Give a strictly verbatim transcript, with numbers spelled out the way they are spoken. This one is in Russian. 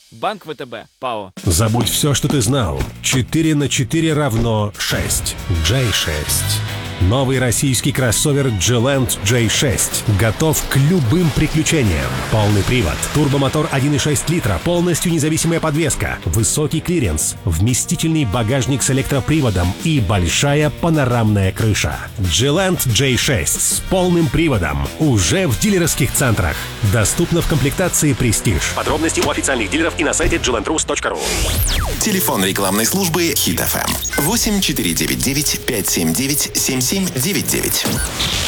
Банк ВТБ, ПАО. Забудь все, что ты знал. четыре на четыре равно шесть. джей шесть. Новый российский кроссовер G-Land джей шесть готов к любым приключениям. Полный привод, турбомотор один и шесть литра, полностью независимая подвеска, высокий клиренс, вместительный багажник с электроприводом и большая панорамная крыша. G-Land джей шесть с полным приводом уже в дилерских центрах. Доступно в комплектации Prestige. Подробности у официальных дилеров и на сайте джи ленд рус точка ру. Телефон рекламной службы Хит эф эм восемь четыре девять девять пять семь девять семь семь девять девять.